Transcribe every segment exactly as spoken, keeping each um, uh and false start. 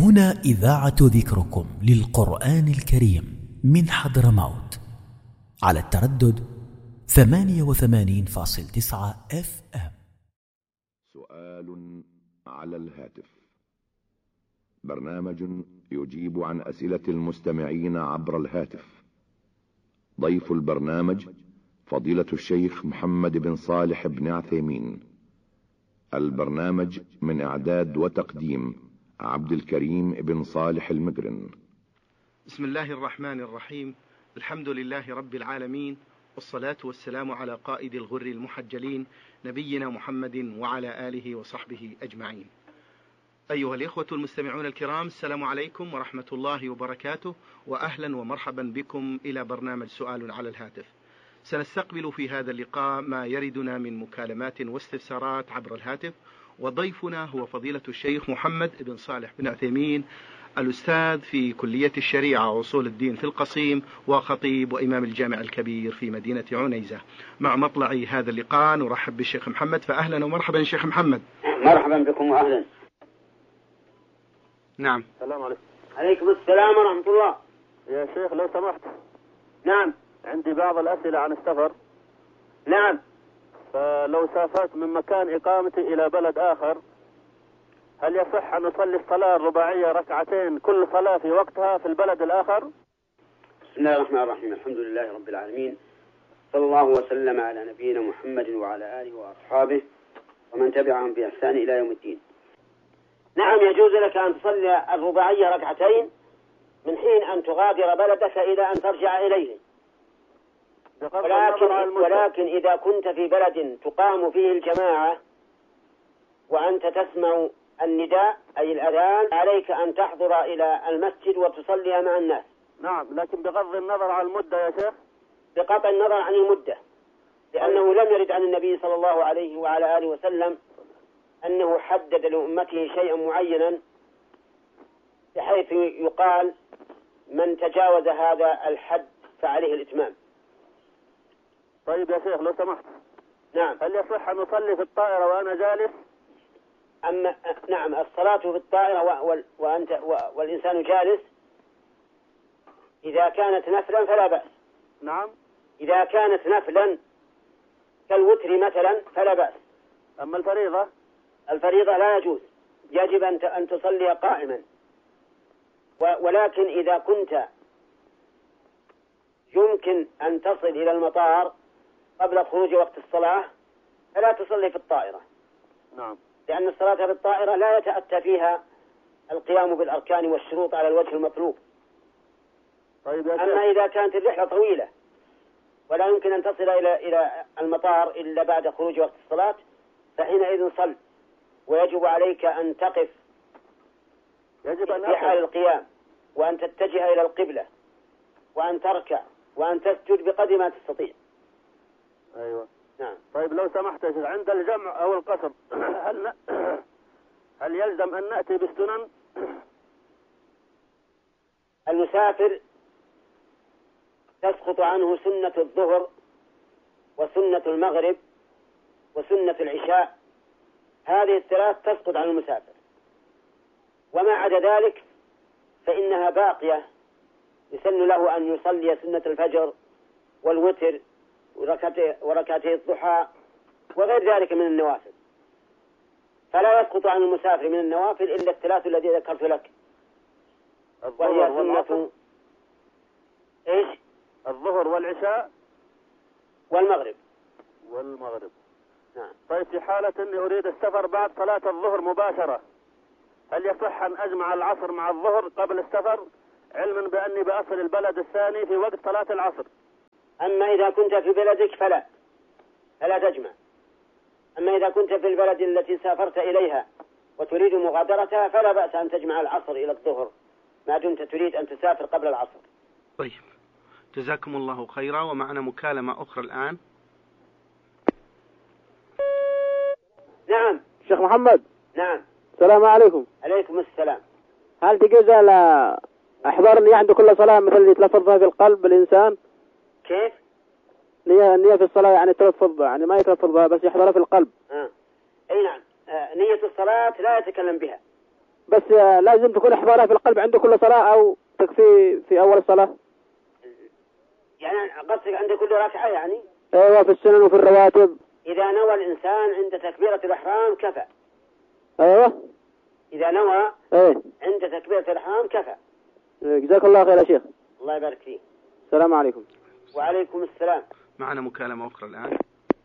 هنا إذاعة ذكركم للقرآن الكريم من حضرموت على التردد ثمانية وثمانين فاصل تسعة اف ام. سؤال على الهاتف، برنامج يجيب عن أسئلة المستمعين عبر الهاتف. ضيف البرنامج فضيلة الشيخ محمد بن صالح بن عثيمين. البرنامج من إعداد وتقديم عبد الكريم بن صالح المقرن. بسم الله الرحمن الرحيم. الحمد لله رب العالمين، والصلاة والسلام على قائد الغر المحجلين نبينا محمد وعلى آله وصحبه أجمعين. أيها الإخوة المستمعون الكرام، السلام عليكم ورحمة الله وبركاته، وأهلا ومرحبا بكم إلى برنامج سؤال على الهاتف. سنستقبل في هذا اللقاء ما يردنا من مكالمات واستفسارات عبر الهاتف، وضيفنا هو فضيلة الشيخ محمد بن صالح بن عثيمين، الأستاذ في كلية الشريعة وأصول الدين في القصيم، وخطيب وإمام الجامع الكبير في مدينة عنيزة. مع مطلع هذا اللقاء نرحب بالشيخ محمد، فأهلا ومرحبا شيخ محمد. مرحبا بكم وأهلا. نعم. السلام عليكم. عليكم السلام ورحمة الله. يا شيخ لو سمحت. نعم. عندي بعض الأسئلة عن السفر. نعم. فلو سافرت من مكان إقامتي إلى بلد آخر، هل يصح أن أصلي الصلاة الرباعية ركعتين كل صلاة في وقتها في البلد الآخر؟ بسم الله الرحمن الرحيم. الحمد لله رب العالمين، صلى الله وسلم على نبينا محمد وعلى آله وأصحابه ومن تبعهم بإحسان إلى يوم الدين. نعم، يجوز لك أن تصلي الرباعية ركعتين من حين أن تغادر بلدك إلى أن ترجع إليه، ولكن, ولكن إذا كنت في بلد تقام فيه الجماعة وأنت تسمع النداء أي الأذان، عليك أن تحضر إلى المسجد وتصلي مع الناس. نعم، لكن بغض النظر عن المدة يا شيخ. بقطع النظر عن المدة، لأنه لم يرد عن النبي صلى الله عليه وعلى آله وسلم أنه حدد لأمته شيئا معينا بحيث يقال من تجاوز هذا الحد فعليه الإتمام. طيب يا شيخ لو سمحت. نعم. هل يصح أن أصلي في الطائرة وأنا جالس؟ أما نعم، الصلاة في الطائرة وأنت والإنسان جالس إذا كانت نفلا فلا بأس. نعم. إذا كانت نفلا كالوتر مثلا فلا بأس. أما الفريضة؟ الفريضة لا يجوز، يجب أن تصلي قائما. ولكن إذا كنت يمكن أن تصل إلى المطار قبل خروج وقت الصلاة فلا تصلي في الطائرة. نعم. لأن الصلاة في الطائرة لا يتأتى فيها القيام بالأركان والشروط على الوجه المطلوب. طيب أما إذا كانت الرحلة طويلة ولا يمكن أن تصل إلى إلى المطار إلا بعد خروج وقت الصلاة، فحينئذ صل، ويجب عليك أن تقف يجب أن في حال القيام، وأن تتجه إلى القبلة، وأن تركع، وأن تسجد بقدر ما تستطيع. أيوة. نعم. طيب لو سمحت يا شيخ، عند الجمع أو القصر هل ن... هل يلزم أن نأتي بالسنن؟ المسافر تسقط عنه سنة الظهر وسنة المغرب وسنة العشاء، هذه الثلاث تسقط عن المسافر، وما عدا ذلك فإنها باقية. يسن له أن يصلي سنة الفجر والوتر وركعتي الضحى وغير ذلك من النوافل، فلا يسقط عن المسافر من النوافل إلا الثلاث الذي ذكرت لك، وهي سنة إيش؟ الظهر والعشاء والمغرب. والمغرب. نعم. طيب في حالة أني أريد السفر بعد صلاة الظهر مباشرة، هل يصح أن أجمع العصر مع الظهر قبل السفر، علما بأني بأصل البلد الثاني في وقت صلاة العصر؟ أما إذا كنت في بلدك فلا فلا تجمع. أما إذا كنت في البلد التي سافرت إليها وتريد مغادرتها فلا بأس أن تجمع العصر إلى الظهر ما دمت تريد أن تسافر قبل العصر. طيب، جزاكم الله خيرا. ومعنا مكالمة أخرى الآن. نعم. شيخ محمد. نعم. السلام عليكم. عليكم السلام. هل تجوز على أحضار النية عند كل صلاة مثل اللي يتلفظ بها في القلب الإنسان؟ كيف؟ نية النية في الصلاة يعني تلفظ بها، يعني ما يتلفظ بها بس يحضرها في القلب. آه. أي نعم. آه. نية الصلاة لا يتكلم بها، بس لازم تكون إحضارها في القلب عند كل صلاة أو تكفي في أول الصلاة؟ يعني قصدك عند كل ركعة يعني؟ أيوة، في السنن وفي الرواتب. إذا نوى الإنسان عند تكبيرة الإحرام كفى. أيوة، إذا نوى ايه عند تكبيرة الإحرام كفى. جزاك الله خير يا شيخ. الله يبارك فيه. السلام عليكم. وعليكم السلام. معنا مكالمة أخرى الآن.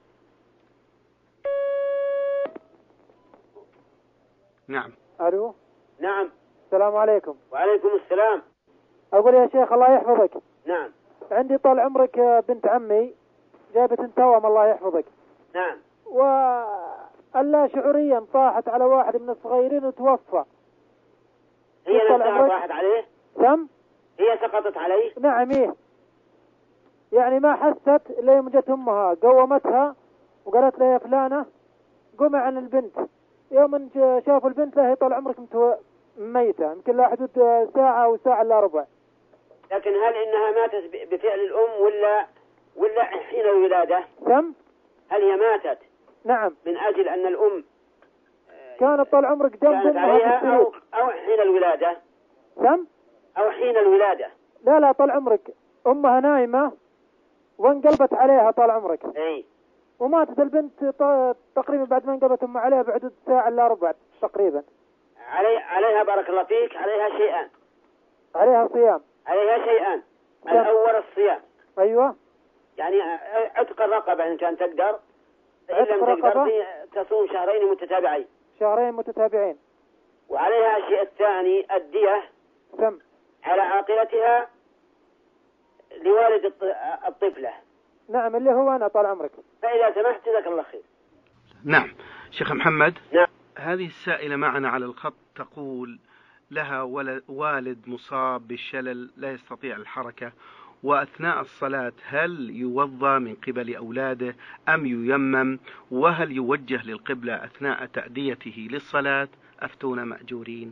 نعم. ألو. نعم. السلام عليكم. وعليكم السلام. أقول يا شيخ الله يحفظك. نعم. عندي طال عمرك بنت عمي جابت توأم الله يحفظك. نعم. وألا شعوريا طاحت على واحد من الصغيرين وتوفى. هي نفسها طاحت عليه؟ سم؟ هي سقطت عليه؟ نعم. إيه يعني ما حست إلا يوم جت أمها قومتها وقالت لها يا فلانة قومي عن البنت. يوم شافوا البنت لا هي طال عمرك متو... ميتة، يمكن لها حدود ساعة أو ساعة إلا ربع. لكن هل إنها ماتت بفعل الأم ولا ولا حين الولادة؟ سم؟ هل هي ماتت نعم من أجل أن الأم كانت طال عمرك دم كانت عليها أو, أو حين الولادة؟ سم؟ أو حين الولادة؟ لا لا طال عمرك أمها نايمة وانقلبت عليها طال عمرك. اي. وماتت البنت تقريبا بعد ما انقلبت أمها عليها بعد ساعة إلا ربع تقريبا. علي عليها بارك الله فيك عليها شيئان. عليها صيام. عليها شيئان. الأول الصيام. أيوة. يعني عتق الرقبة إن كان تقدر، إن لم تقدر تصوم شهرين متتابعين. شهرين متتابعين. وعليها الشيء الثاني الدية. سم. على عاقلتها لوالد الطفلة. نعم اللي هو أنا طال عمرك. فإذا سمحت جزاك الله خير. نعم شيخ محمد. نعم. هذه السائلة معنا على الخط تقول لها والد مصاب بالشلل لا يستطيع الحركة، وأثناء الصلاة هل يوضى من قبل أولاده أم ييمم، وهل يوجه للقبلة أثناء تأديته للصلاة؟ أفتونا مأجورين.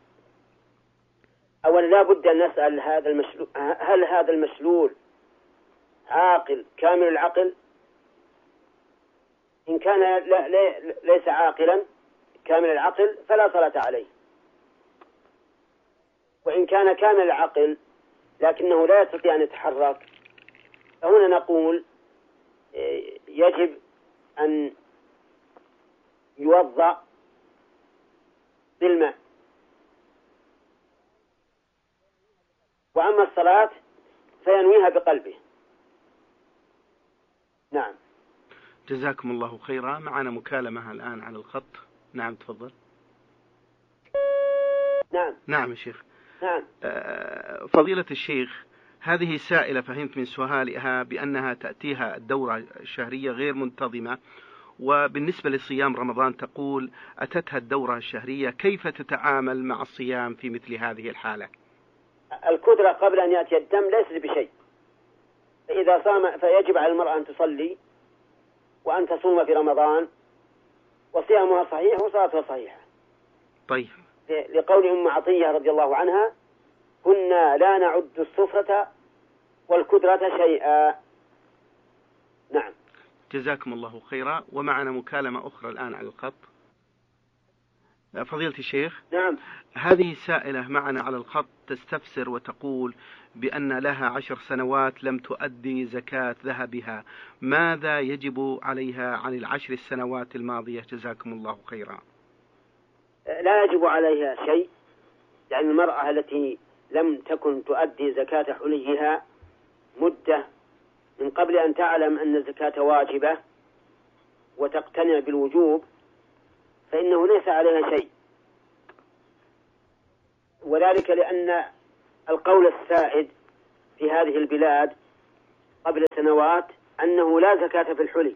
أولا لا بد أن نسأل هذا المشلول، هل هذا المشلول عاقل كامل العقل؟ إن كان لا لا ليس عاقلا كامل العقل فلا صلاة عليه. وإن كان كامل العقل لكنه لا يستطيع أن يتحرك فهنا نقول يجب أن يوضأ بالماء. وأما الصلاة فينويها بقلبه. نعم. جزاكم الله خيرا. معنا مكالمة الآن على الخط. نعم تفضل. نعم. نعم يا شيخ. نعم. فضيلة الشيخ، هذه سائلة فهمت من سؤالها بأنها تأتيها الدورة الشهرية غير منتظمة، وبالنسبة لصيام رمضان تقول أتتها الدورة الشهرية، كيف تتعامل مع الصيام في مثل هذه الحالة؟ الكدرة قبل أن يأتي الدم ليست بشيء، فإذا صام فيجب على المرأة أن تصلي وأن تصوم في رمضان وصيامها صحيح وصلاتها صحيحة. طيب. لقول أم عطية رضي الله عنها كنا لا نعد الصفرة والكدرة شيئا. نعم. جزاكم الله خيرا. ومعنا مكالمة أخرى الآن على الخط. فضيلة الشيخ. نعم. هذه سائلة معنا على الخط تستفسر وتقول بأن لها عشر سنوات لم تؤدي زكاة ذهبها، ماذا يجب عليها عن العشر السنوات الماضية؟ جزاكم الله خيرا. لا يجب عليها شيء، لأن المرأة التي لم تكن تؤدي زكاة حليها مدة من قبل أن تعلم أن الزكاة واجبة وتقتنع بالوجوب فإنه ليس عليها شيء، وذلك لأن القول السائد في هذه البلاد قبل سنوات أنه لا زكاة في الحلي،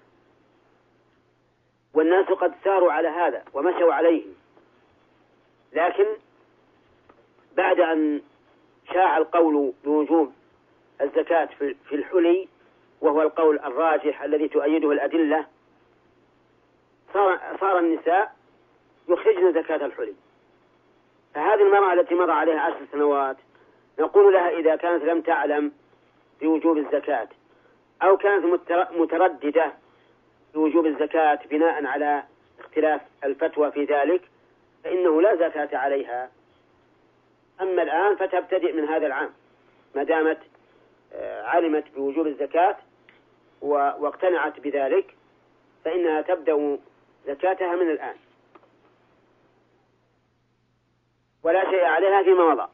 والناس قد ساروا على هذا ومشوا عليه، لكن بعد أن شاع القول بوجوب الزكاة في الحلي وهو القول الراجح الذي تؤيده الأدلة، صار, صار النساء يخرجن زكاة الحلي. فهذه المرأة التي مضى عليها عشر سنوات نقول لها إذا كانت لم تعلم بوجوب الزكاة أو كانت مترددة بوجوب الزكاة بناء على اختلاف الفتوى في ذلك فإنه لا زكاة عليها. أما الآن فتبتدئ من هذا العام ما دامت علمت بوجوب الزكاة واقتنعت بذلك، فإنها تبدأ زكاتها من الآن ولا شيء عليها فيما مضى.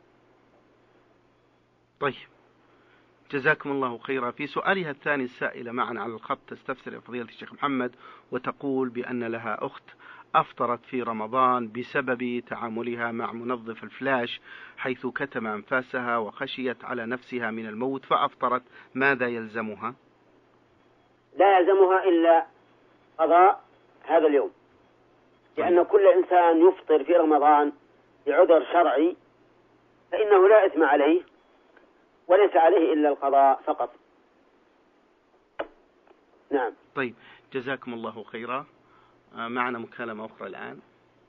طيب، جزاكم الله خيرا. في سؤالها الثاني السائلة معنا على الخط تستفسر فضيلة الشيخ محمد وتقول بأن لها أخت أفطرت في رمضان بسبب تعاملها مع منظف الفلاش حيث كتم أنفاسها وخشيت على نفسها من الموت فأفطرت، ماذا يلزمها؟ لا يلزمها إلا قضاء هذا اليوم، لأن كل إنسان يفطر في رمضان بعذر شرعي فإنه لا إثم عليه وليس عليه إلا القضاء فقط. نعم. طيب، جزاكم الله خيرا. معنا مكالمة أخرى الآن.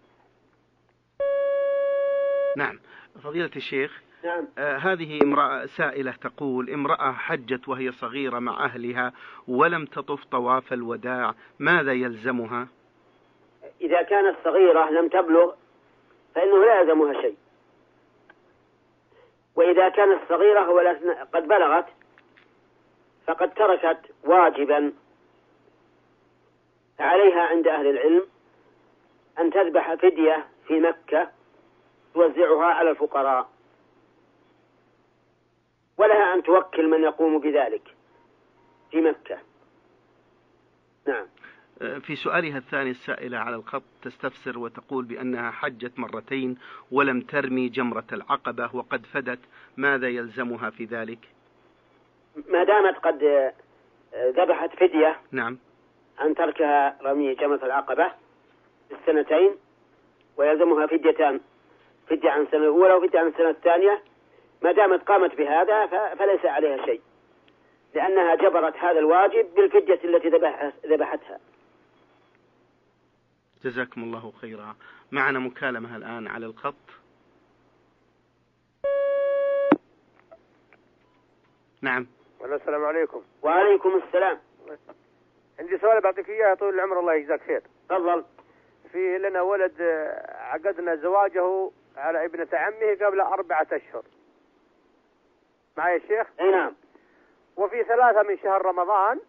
نعم فضيلة الشيخ. نعم. آه هذه امرأة سائلة تقول: امرأة حجت وهي صغيرة مع أهلها ولم تطف طواف الوداع، ماذا يلزمها؟ إذا كانت صغيرة لم تبلغ فإنه لا يلزمها شيء، وإذا كانت صغيرة وقد بلغت فقد تركت واجبا، فعليها عند أهل العلم أن تذبح فدية في مكة توزعها على الفقراء، ولها أن توكل من يقوم بذلك في مكة. نعم. في سؤالها الثاني السائلة على الخط تستفسر وتقول بأنها حجت مرتين ولم ترمي جمرة العقبة وقد فدت، ماذا يلزمها في ذلك؟ ما دامت قد ذبحت فدية نعم عن تركها رمي جمرة العقبة السنتين، ويلزمها فديتان، فدية عن السنة الأولى وفدية عن السنة الثانية. ما دامت قامت بهذا فليس عليها شيء، لأنها جبرت هذا الواجب بالفدية التي ذبحتها. جزاكم الله خيرا. معنا مكالمة الآن على الخط. نعم. السلام عليكم. وعليكم السلام. عندي سؤال بعطيك إياه طول العمر الله يجزاك خير. تفضل. في لنا ولد عقدنا زواجه على ابنة عمه قبل أربعة أشهر. معي يا شيخ؟ أي نعم. وفي ثلاثة من شهر رمضان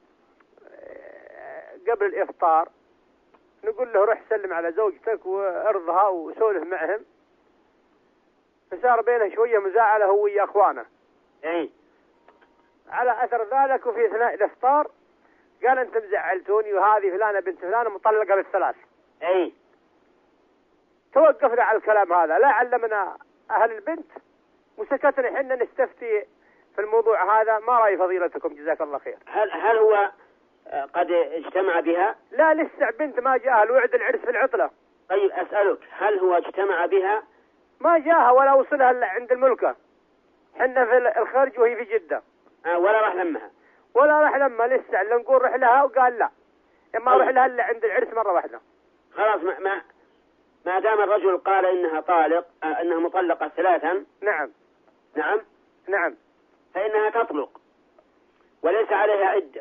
قبل الإفطار نقول له روح سلم على زوجتك وارضها وسولف معهم، فصار بينه شوية مزاعلة هو ويا أخوانه. أي. على أثر ذلك وفي أثناء الإفطار قال أنت مزعلتوني وهذه فلانة بنت فلانة مطلقة بالثلاث. أي. توقفنا على الكلام هذا، لا علمنا أهل البنت وسكتنا حنا نستفتي في الموضوع هذا. ما رأي فضيلتكم جزاك الله خير؟ هل هل هو قد اجتمع بها؟ لا لسه بنت ما جاءها الوعد العرس في العطلة. طيب أسألك، هل هو اجتمع بها؟ ما جاءها ولا وصلها إلا عند الملكة، حنا في الخارج وهي في جدة. آه ولا راح لمها؟ ولا راح لما لسه اللي نقول روح لها وقال لا، إما روح لها إلا عند العرس مرة واحدة. خلاص ما ما, ما دام الرجل قال إنها طالق آه إنها مطلقة ثلاثا. نعم. نعم. نعم. فإنها تطلق وليس عليها عدة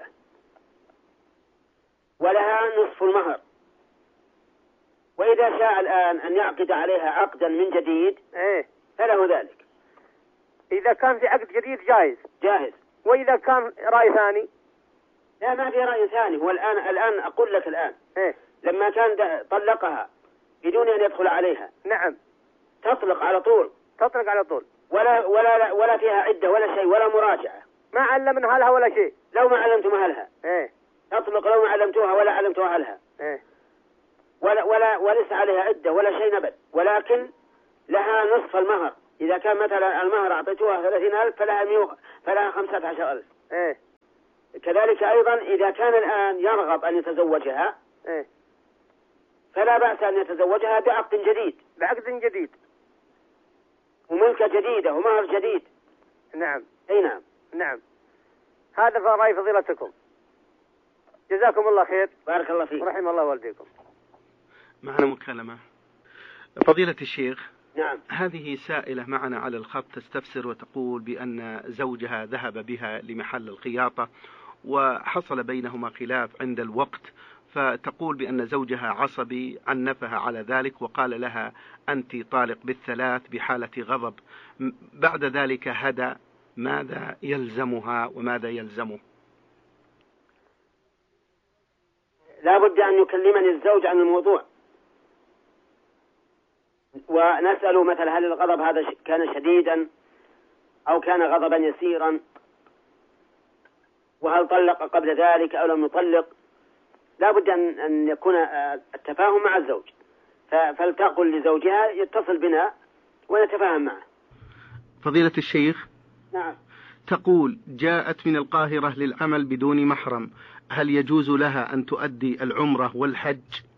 ولها نصف المهر، وإذا شاء الآن أن يعقد عليها عقدا من جديد إيه فله ذلك. إذا كان في عقد جديد جائز. جاهز. وإذا كان رأي ثاني؟ لا ما في رأي ثاني. هو الآن الآن أقول لك الآن إيه؟ لما كان طلقها بدون أن يدخل عليها. نعم. تطلق على طول. تطلق على طول. ولا ولا ولا فيها عدة ولا شيء ولا مراجعة. ما علمنا أهلها ولا شيء. لو ما علمتم أهلها. إيه. تطلق لو ما علمتوها ولا علمتوها أهلها. إيه. ولا ولا وليس عليها عدة ولا شيء نبت، ولكن لها نصف المهر. إذا كان مثلا المهر أعطيتوها ثلاثين ألف فلها ميو فلها خمسة عشر ألف. إيه. كذلك أيضا إذا كان الآن يرغب أن يتزوجها. إيه. فلا بأس أن يتزوجها بعقد جديد. بعقد جديد. وملكة جديدة ومهر جديد. نعم. أي نعم. نعم. هذا رأي فضيلتكم. جزاكم الله خير. بارك الله فيك. رحم الله والديكم. معنا مكالمة. فضيلة الشيخ. نعم. هذه سائلة معنا على الخط تستفسر وتقول بأن زوجها ذهب بها لمحل الخياطة وحصل بينهما خلاف عند الوقت، فتقول بأن زوجها عصبي عنفها على ذلك وقال لها أنت طالق بالثلاث بحالة غضب، بعد ذلك هدى، ماذا يلزمها وماذا يلزمه؟ لا بد أن يكلمني الزوج عن الموضوع ونسأله مثل هل الغضب هذا كان شديدا أو كان غضبا يسيرا، وهل طلق قبل ذلك أو لم يطلق. لا بد أن يكون التفاهم مع الزوج، فلتقل لزوجها يتصل بنا ونتفاهم معه. فضيلة الشيخ، نعم. تقول جاءت من القاهرة للعمل بدون محرم، هل يجوز لها أن تؤدي العمرة والحج؟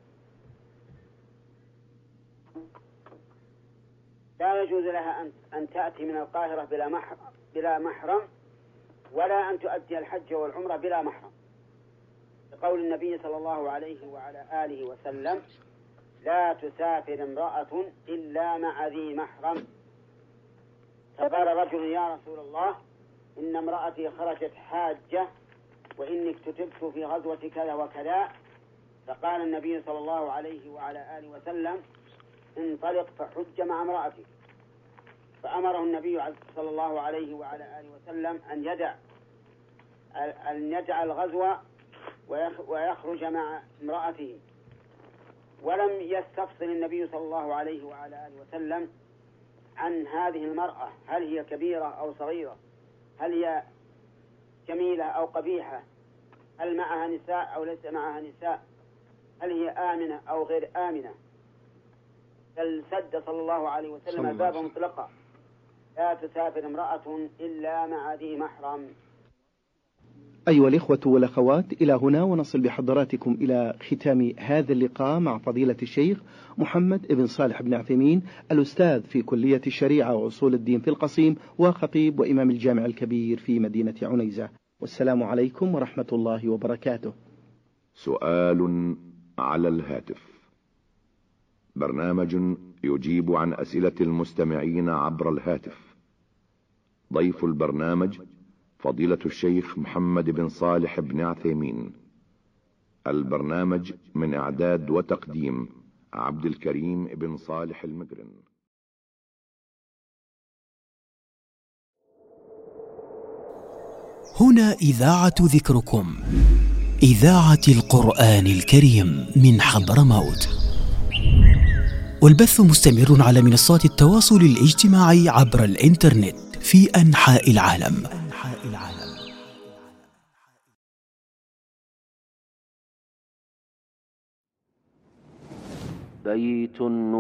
لا يجوز لها أن أن تأتي من القاهرة بلا محرم بلا محرم ولا أن تؤدي الحج والعمرة بلا محرم، لقول النبي صلى الله عليه وعلى آله وسلم: لا تسافر امرأة إلا مع ذي محرم. فقال رجل: يا رسول الله، إن امرأتي خرجت حاجة وإني اكتتبت في غزوة كذا وكذا. فقال النبي صلى الله عليه وعلى آله وسلم: انطلق فحج مع امرأتي. فأمره النبي صلى الله عليه وعلى آله وسلم أن يدع أن يدع الغزو ويخرج مع امرأته، ولم يستفصل النبي صلى الله عليه وعلى آله وسلم عن هذه المرأة، هل هي كبيرة أو صغيرة، هل هي جميلة أو قبيحة، هل معها نساء أو ليس معها نساء، هل هي آمنة أو غير آمنة. بل سد صلى الله عليه وسلم الباب مطلقا: لا تسافر امرأة إلا مع ذي محرم. أيها الإخوة والأخوات، إلى هنا ونصل بحضراتكم إلى ختام هذا اللقاء مع فضيلة الشيخ محمد بن صالح بن عثيمين، الأستاذ في كلية الشريعة وأصول الدين في القصيم، وخطيب وإمام الجامع الكبير في مدينة عنيزة. والسلام عليكم ورحمة الله وبركاته. سؤال على الهاتف، برنامج يجيب عن أسئلة المستمعين عبر الهاتف. ضيف البرنامج فضيلة الشيخ محمد بن صالح بن عثيمين. البرنامج من إعداد وتقديم عبد الكريم بن صالح المقرن. هنا إذاعة ذكركم، إذاعة القرآن الكريم من حضرموت، والبث مستمر على منصات التواصل الاجتماعي عبر الإنترنت في أنحاء العالم. بيت